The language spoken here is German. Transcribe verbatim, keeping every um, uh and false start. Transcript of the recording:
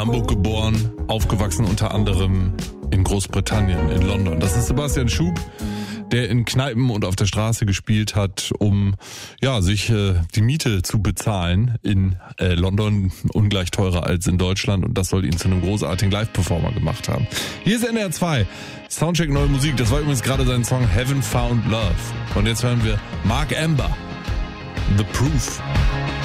Hamburg geboren, aufgewachsen unter anderem in Großbritannien, in London. Das ist Sebastian Schub, der in Kneipen und auf der Straße gespielt hat, um ja sich äh, die Miete zu bezahlen in äh, London, ungleich teurer als in Deutschland, und das soll ihn zu einem großartigen Live-Performer gemacht haben. Hier ist N D R zwei, Soundcheck Neue Musik. Das war übrigens gerade sein Song Haven't Found Love. Und jetzt hören wir Mark Amber, The Proof.